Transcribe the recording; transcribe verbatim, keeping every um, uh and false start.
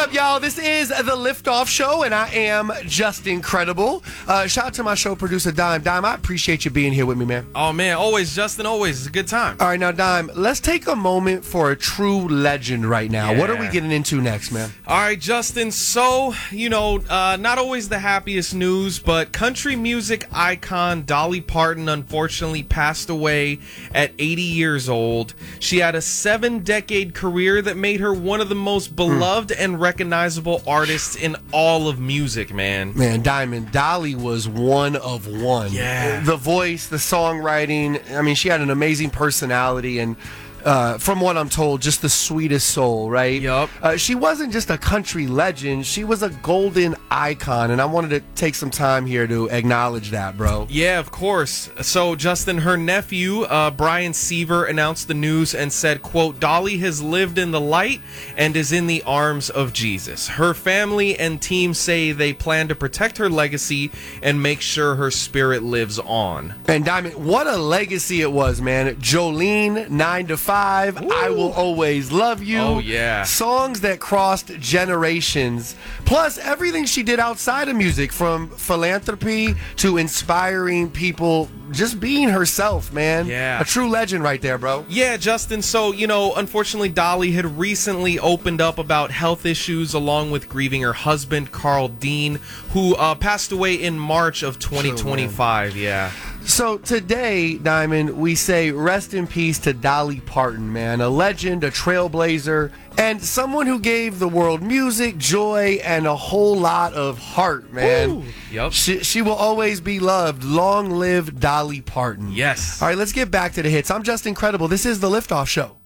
up, y'all? This is the Liftoff Show, and I am just incredible. Uh, shout out to my show producer, Dime. Dime, I appreciate you being here with me, man. Oh, man, always, Justin, always. It's a good time. All right, now, Dime, let's take a moment for a true legend right now. Yeah. What are we getting into next, man? All right, Justin, so, you know, uh, not always the happiest news, but country music icon Dolly Parton unfortunately passed away at eighty years old. She had a seven-decade career that made her one of the most beloved mm. and recognizable artists in all of music, man. Man, Diamond, Dolly was one of one. Yeah. The voice, the songwriting, I mean, she had an amazing personality and Uh, from what I'm told, just the sweetest soul, right? Yup. Uh, she wasn't just a country legend. She was a golden icon, and I wanted to take some time here to acknowledge that, bro. Yeah, of course. So, Justin, her nephew, uh, Brian Seaver, announced the news and said, quote, Dolly has lived in the light and is in the arms of Jesus. Her family and team say they plan to protect her legacy and make sure her spirit lives on. And Diamond, what a legacy it was, man. Jolene, nine to five. Ooh. I Will Always Love You. Oh, yeah. Songs that crossed generations. Plus, everything she did outside of music, from philanthropy to inspiring people, just being herself, man. Yeah. A true legend right there, bro. Yeah, Justin. So, you know, unfortunately, Dolly had recently opened up about health issues along with grieving her husband, Carl Dean, who uh, passed away in March of twenty twenty-five. True, yeah. So today, Diamond, we say rest in peace to Dolly Parton, man. A legend, a trailblazer, and someone who gave the world music, joy, and a whole lot of heart, man. Ooh, yep. She, she will always be loved. Long live Dolly Parton. Yes. All right, let's get back to the hits. I'm just incredible. This is the Liftoff Show.